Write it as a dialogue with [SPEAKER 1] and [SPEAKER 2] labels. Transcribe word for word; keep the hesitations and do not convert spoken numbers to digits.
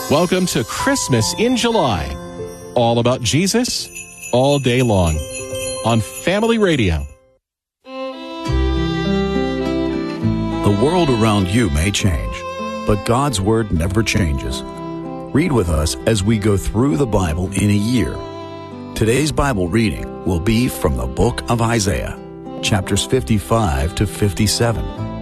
[SPEAKER 1] Welcome to Christmas in July. All about Jesus, all day long. On Family Radio.
[SPEAKER 2] The world around you may change, but God's Word never changes. Read with us as we go through the Bible in a year. Today's Bible reading will be from the book of Isaiah, chapters fifty-five to fifty-seven.